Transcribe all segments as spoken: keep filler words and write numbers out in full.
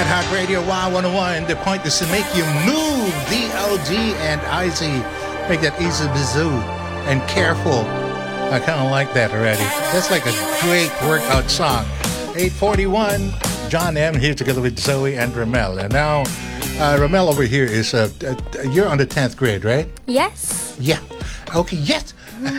Internet Hot Radio Y one oh one. The point is to make you move. D L G and I Z. Make that easy bazoo and careful. I kind of like that already. That's like a great workout song. eight forty-one. John M. here together with Zoe and Ramel. And now, uh, Ramel over here is, uh, uh, you're on the tenth grade, right? Yes. Yeah. Okay, yes.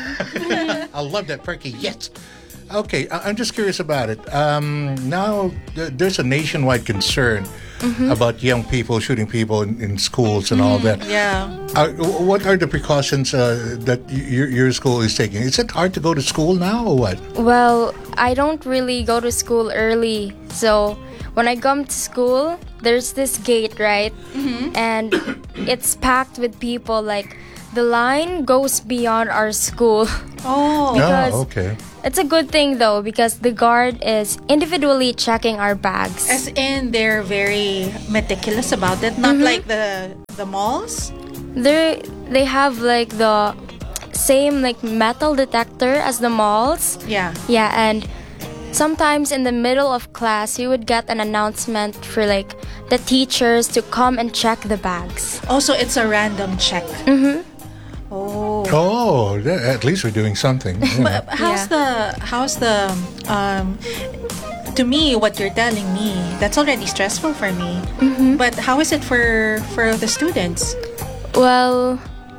I love that perky yes. Okay, I- I'm just curious about it. Um, now, th- there's a nationwide concern mm-hmm. about young people shooting people in, in schools and mm, all that. Yeah. Uh, what are the precautions uh, that y- your, your school is taking? Is it hard to go to school now or what? Well, I don't really go to school early. So when I come to school, there's this gate, right? Mm-hmm. And it's packed with people. Like, the line goes beyond our school. Oh. Because oh, okay. It's a good thing, though, because the guard is individually checking our bags. As in, they're very meticulous about it. Not mm-hmm. like the the malls. They they have like the same like metal detector as the malls. Yeah. Yeah, and sometimes in the middle of class, you would get an announcement for like the teachers to come and check the bags. Also, it's a random check. Mm-hmm. Oh. Oh, th- at least we're doing something. But how's Yeah. the how's the um to me what you're telling me, that's already stressful for me. Mm-hmm. But how is it for for the students? Well,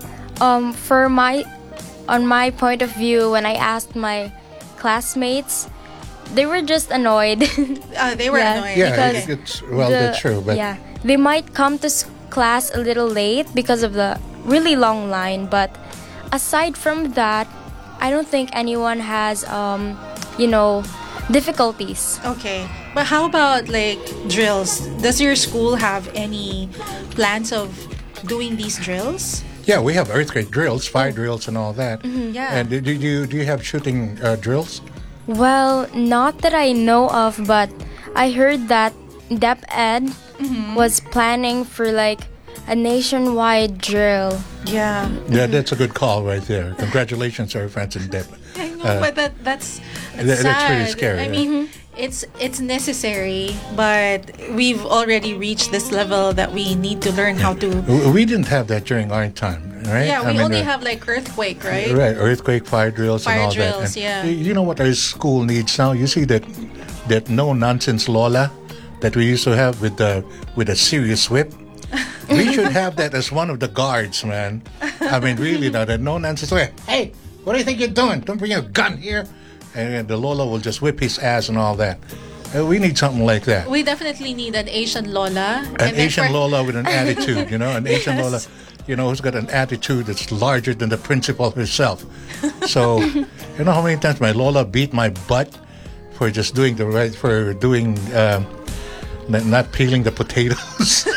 um, for my on my point of view, when I asked my classmates, they were just annoyed. Uh, they were Yeah. annoyed. Yeah, Because it- it's, well, the- that's true. But yeah, they might come to s- class a little late because of the really long line. But aside from that, I don't think anyone has, um, you know, difficulties. Okay. But how about like drills? Does your school have any plans of doing these drills? yeah, we have earthquake drills, fire drills, and all that. Yeah. And do do you do you have shooting uh, drills? Well, not that I know of, but I heard that DepEd was planning for like a nationwide drill. Yeah. Yeah, that's a good call right there. Congratulations, our friends in Dep. I know, Uh, but that that's, that- that's that's really sad. scary, I yeah. mean, it's it's necessary, but we've already reached this level that we need to learn how to. W- We didn't have that during our time, right? Yeah, I we mean, only uh, have like earthquake, right? Right, earthquake, fire drills, Fire and all drills, that. And yeah. y- You know what our school needs now? You see that that no nonsense Lola that we used to have with the with a serious whip. We should have that as one of the guards, man. I mean, really, now that no nonsense. Like, hey, what do you think you're doing? Don't bring your gun here. And the Lola will just whip his ass and all that. Uh, we need something like that. We definitely need an Asian Lola. An and then Asian for- Lola with an attitude, you know, an Asian Yes. Lola, you know, who's got an attitude that's larger than the principal herself. So, you know how many times my Lola beat my butt for just doing the right, for doing, um, n- not peeling the potatoes.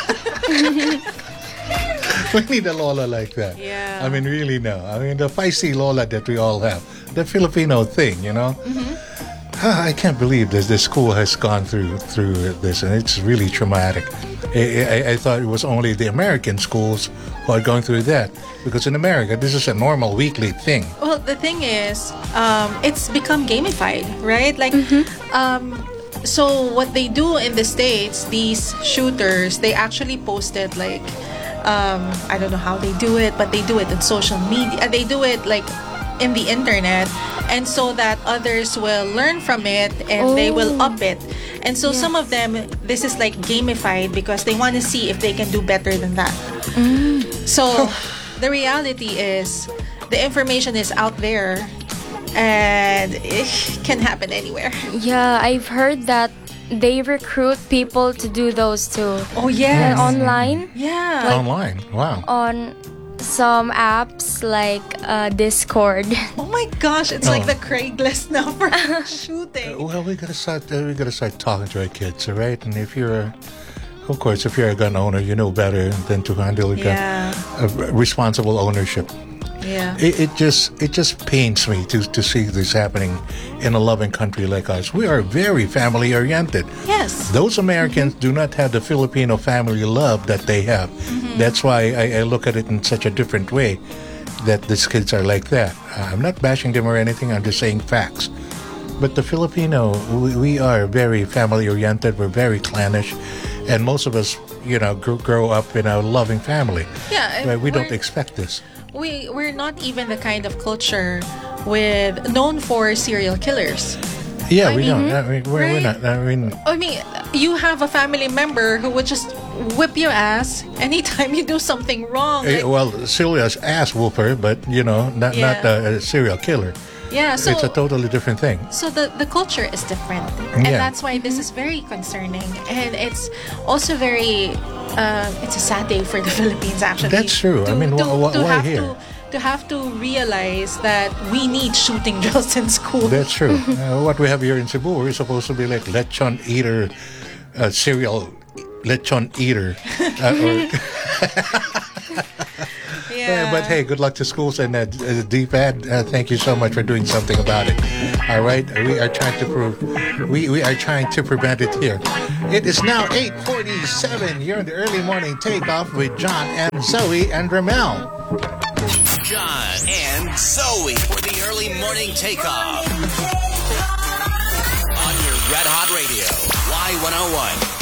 We need a Lola like that. Yeah. I mean, really, no. I mean, the feisty Lola that we all have, the Filipino thing, you know. Ah, I can't believe that this school has gone through through this, and it's really traumatic. I, I, I thought it was only the American schools who are going through that, because in America, this is a normal weekly thing. Well, the thing is, um, it's become gamified, right? Like, um, so what they do in the States, these shooters, they actually posted like, um, I don't know how they do it, but they do it on social media. They do it like in the internet, and so that others will learn from it and they will Oh. up it. And so some of them, this is like gamified because they want to see if they can do better than that. So the reality is the information is out there and it can happen anywhere. Yeah, I've heard that they recruit people to do those too. Oh, yes. And online, Yeah. Online, wow. on some apps like uh, Discord. Oh my gosh, it's like Oh. the Craigslist now for shooting. Well, we gotta start. Uh, we gotta start talking to our kids, all right? And if you're, a, of course, if you're a gun owner, you know better than to handle a gun. Yeah. Uh, responsible ownership. Yeah. It, it just it just pains me to to see this happening in a loving country like ours. We are very family oriented. Yes. Those Americans do not have the Filipino family love that they have. That's why I, I look at it in such a different way, that these kids are like that. I'm not bashing them or anything. I'm just saying facts. But the Filipino, we, we are very family oriented. We're very clannish, and most of us, you know, grow, grow up in a loving family. Yeah, But we don't we're- expect this. We we're not even the kind of culture with known for serial killers. Yeah, I we mean, don't. I mean, we're, we're right? not. I mean, I mean, you have a family member who would just whip your ass anytime you do something wrong. eh, Like, well, Sylvia's ass whooper, but you know, not not Yeah. a, a serial killer. yeah, so It's a totally different thing. so the the culture is different, and Yeah. that's why this is very concerning, and it's also very. Uh, it's a sad day for the Philippines, actually. That's true. I mean, to, wh- wh- to why have here? to to have to realize that we need shooting drills in school. That's true. Uh, what we have here in Cebu, we're supposed to be like lechon eater, uh, serial lechon eater. Uh, or, yeah. Uh, but hey, good luck to schools and uh, D- uh, D P A D. Uh, thank you so much for doing something about it. All right, we are trying to prove we, we are trying to prevent it here. It is now eight forty-seven. You're in the early morning takeoff with John and Zoe and Ramel. John and Zoe for the early morning takeoff on your Red Hot Radio, Y one oh one.